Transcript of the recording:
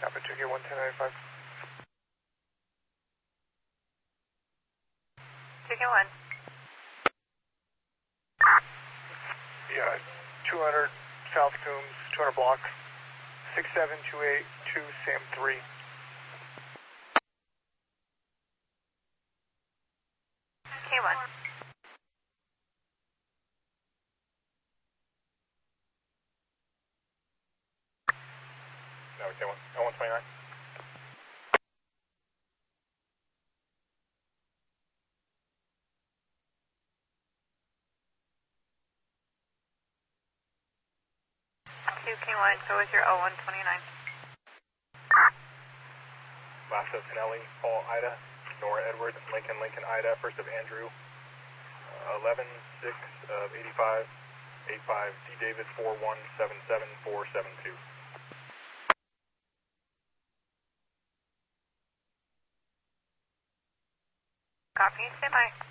Kappa 2K 11095. 2K1. Yeah, 200 South Coombs, 200 block, 67282 Sam 3. K1. No, K1, L129. K1, go with your L129. Last of Pinelli, Paul, Ida, Nora, Edward, Lincoln, Ida, first of Andrew, 11, 6 of 85, 85, D. David, 4177472. Copy, stand by.